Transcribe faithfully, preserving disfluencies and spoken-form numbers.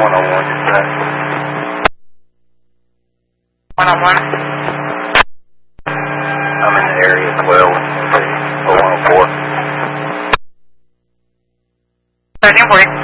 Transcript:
one oh one, dispatch. one oh one. I'm in the area as well. For one oh four. Starting work.